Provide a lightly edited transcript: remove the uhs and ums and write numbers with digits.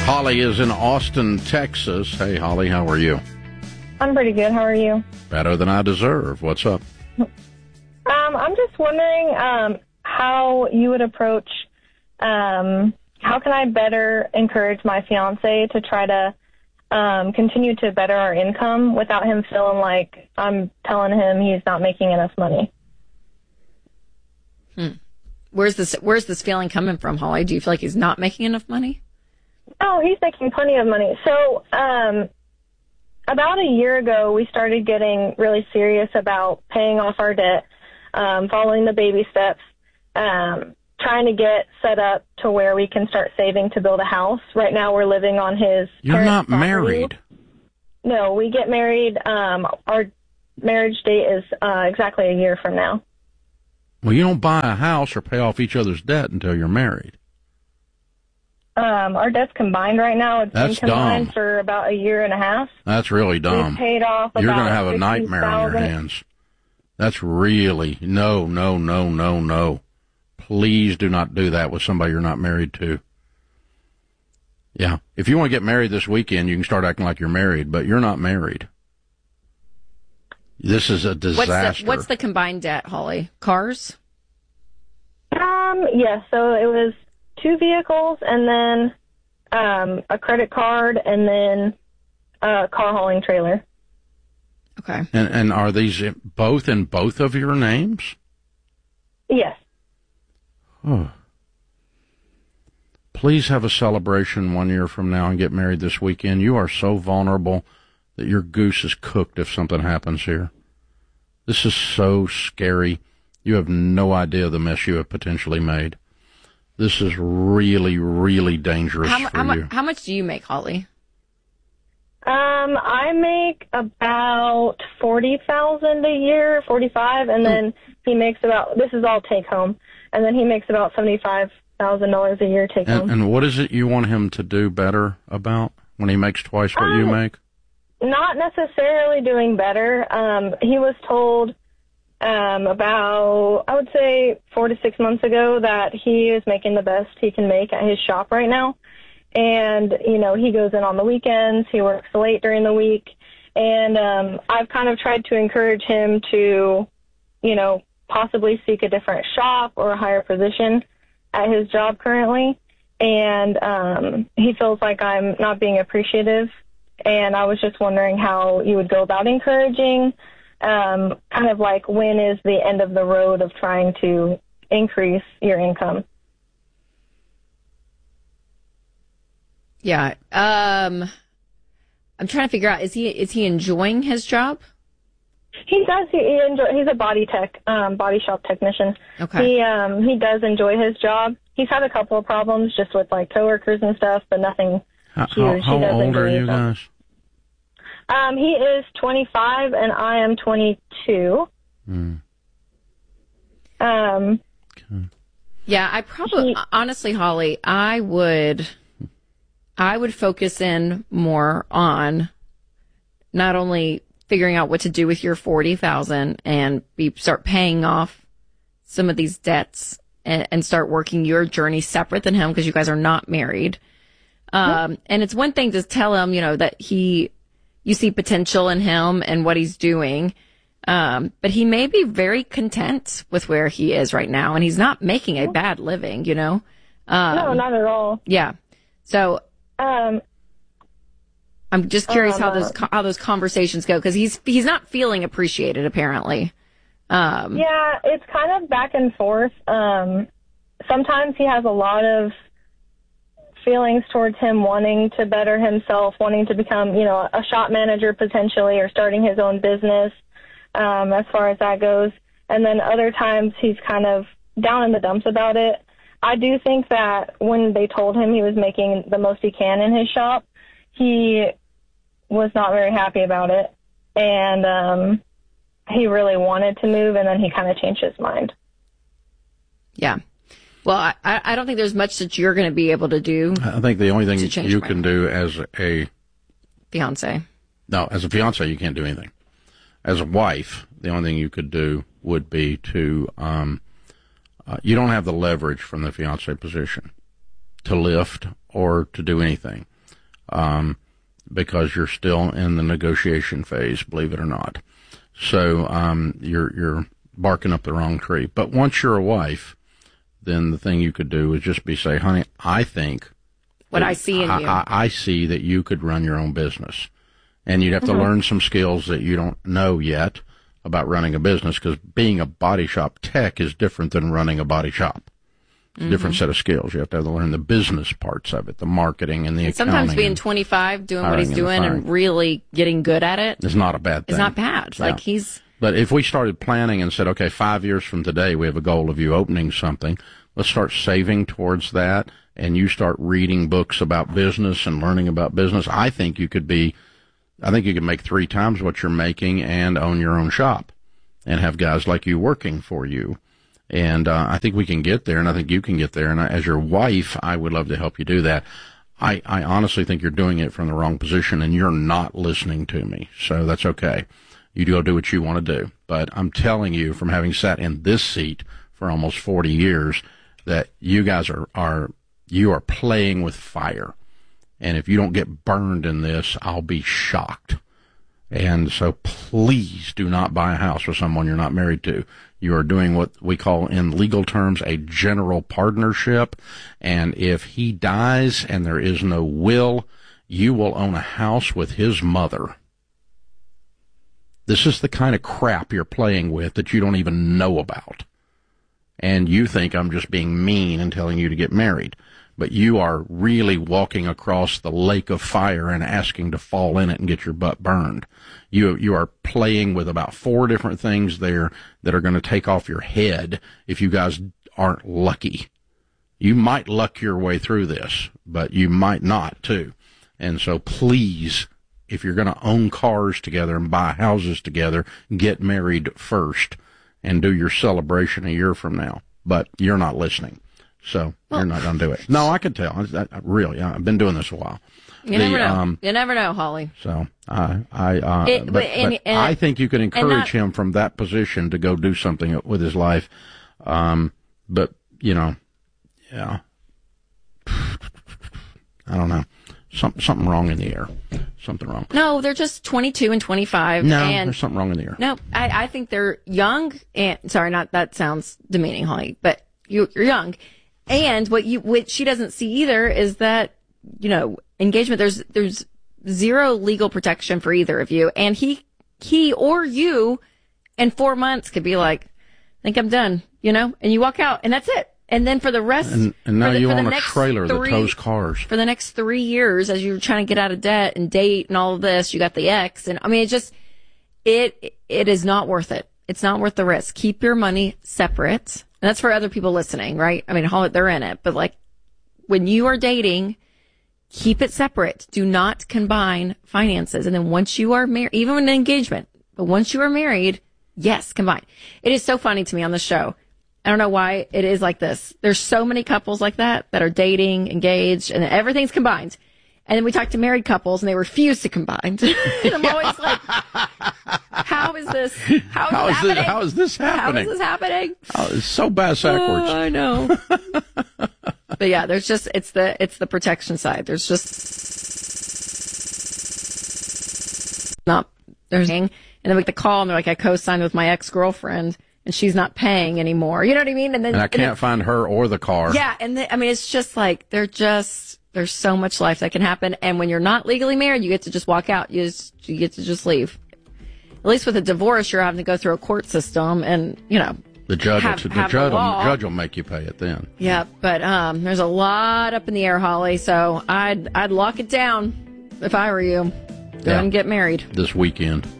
Holly is in Austin, Texas. Hey, Holly, how are you? I'm pretty good. How are you? Better than I deserve. What's up? I'm just wondering how you would approach, how can I better encourage my fiance to try to continue to better our income without him feeling like I'm telling him he's not making enough money. Where's this feeling coming from, Holly? Do you feel like he's not making enough money? Oh, he's making plenty of money. So, about a year ago, we started getting really serious about paying off our debt, following the baby steps, trying to get set up to where we can start saving to build a house. Right now, we're living on his You're not property. married. No, we get married. Our marriage date is exactly a year from now. Well, you don't buy a house or pay off each other's debt until you're married. Our debt's combined right now. It's That's been combined dumb. for about a year and a half. That's really dumb. We've paid off You're about going to have a nightmare on your $60,000. hands. That's really, no. Please do not do that with somebody you're not married to. Yeah. If you want to get married this weekend, you can start acting like you're married, but you're not married. This is a disaster. What's the combined debt, Holly? Cars? Yeah, so it was 2 vehicles and then a credit card and then a car hauling trailer. Okay. And are these both in both of your names? Yes. Oh. Please have a celebration 1 year from now and get married this weekend. You are so vulnerable that your goose is cooked if something happens here. This is so scary. You have no idea the mess you have potentially made. This is really, really dangerous for you. How much do you make, Holly? I make about $40,000 a year, 45, and then he makes about, this is all take home, and then he makes about $75,000 a year take home. And what is it you want him to do better about when he makes twice what you make? Not necessarily doing better. He was told about, I would say, 4 to 6 months ago that he is making the best he can make at his shop right now. And, you know, he goes in on the weekends, he works late during the week, and I've kind of tried to encourage him to, you know, possibly seek a different shop or a higher position at his job currently. And he feels like I'm not being appreciative, and I was just wondering how you would go about encouraging, kind of like when is the end of the road of trying to increase your income. Yeah. I'm trying to figure out, is he enjoying his job? He does. He's a body shop technician. Okay. He does enjoy his job. He's had a couple of problems just with like coworkers and stuff, but nothing huge. How old are you guys? He is 25 and I am 22. Okay. Yeah, I probably, honestly, Holly, I would focus in more on not only figuring out what to do with your $40,000 and start paying off some of these debts and start working your journey separate than him because you guys are not married. And it's one thing to tell him, you know, that you see potential in him and what he's doing. But he may be very content with where he is right now, and he's not making a bad living, you know? No, not at all. Yeah. So, I'm just curious how those conversations go, because he's not feeling appreciated, apparently. Yeah, it's kind of back and forth. Sometimes he has a lot of feelings towards him wanting to better himself, wanting to become, you know, a shop manager potentially, or starting his own business, as far as that goes. And then other times he's kind of down in the dumps about it. I do think that when they told him he was making the most he can in his shop, he was not very happy about it. And he really wanted to move, and then he kind of changed his mind. Yeah. Well, I don't think there's much that you're going to be able to do. I think the only thing you can do as a fiance. No, as a fiance, you can't do anything. As a wife, the only thing you could do would be to, you don't have the leverage from the fiance position to lift or to do anything. because you're still in the negotiation phase, believe it or not. So you're barking up the wrong tree. But once you're a wife, then the thing you could do is just say, honey, I think what I see in you. I see that you could run your own business. And you'd have to learn some skills that you don't know yet about running a business, because being a body shop tech is different than running a body shop. It's a different set of skills. You have to learn the business parts of it, the marketing and the accounting. Sometimes being 25, doing what he's doing and really getting good at it is not a bad thing. It's not bad. Yeah. But if we started planning and said, okay, 5 years from today, we have a goal of you opening something, let's start saving towards that, and you start reading books about business and learning about business, I think you could make 3 times what you're making and own your own shop and have guys like you working for you. And I think we can get there, and I think you can get there. And as your wife, I would love to help you do that. I honestly think you're doing it from the wrong position, and you're not listening to me. So that's okay. You go do what you want to do. But I'm telling you, from having sat in this seat for almost 40 years, that you guys you are playing with fire. And if you don't get burned in this, I'll be shocked. And so please do not buy a house with someone you're not married to. You are doing what we call in legal terms a general partnership. And if he dies and there is no will, you will own a house with his mother. This is the kind of crap you're playing with that you don't even know about. And you think I'm just being mean and telling you to get married. But you are really walking across the lake of fire and asking to fall in it and get your butt burned. You are playing with about 4 different things there that are going to take off your head if you guys aren't lucky. You might luck your way through this, but you might not too. And so please, if you're going to own cars together and buy houses together, get married first and do your celebration a year from now. But you're not listening. So you're not going to do it. No, I can tell. Really, I've been doing this a while. You never know. You never know, Holly. So I think you can encourage him from that position to go do something with his life. But yeah, I don't know. Something wrong in the air. Something wrong. No, they're just 22 and 25. No, and there's something wrong in the air. No, I think they're young. And sorry, that sounds demeaning, Holly, but you're young. And what she doesn't see either is that, engagement, there's zero legal protection for either of you. And he or you in 4 months could be like, I think I'm done, and you walk out and that's it. And then for the rest, and now you own a trailer that tows cars. For the next 3 years, as you're trying to get out of debt and date and all of this, you got the ex. And I mean, it is not worth it. It's not worth the risk. Keep your money separate. And that's for other people listening, right? I mean, they're in it. But when you are dating, keep it separate. Do not combine finances. And then once you are married, even in an engagement, but once you are married, yes, combine. It is so funny to me on the show. I don't know why it is like this. There's so many couples like that are dating, engaged, and everything's combined. And then we talk to married couples, and they refuse to combine. And I'm always like, how is this? How is this happening? How is this happening? How is this happening? Oh, it's so backwards. I know. But yeah, it's the protection side. There's and then we get the call, and they're like, I co-signed with my ex-girlfriend, and she's not paying anymore. You know what I mean? And I can't find her or the car. Yeah, and it's just like there's so much life that can happen. And when you're not legally married, you get to just walk out. You get to just leave. At least with a divorce, you're having to go through a court system, and the judge will make you pay it then. Yeah, but there's a lot up in the air, Holly. So I'd lock it down if I were you. Go and get married this weekend.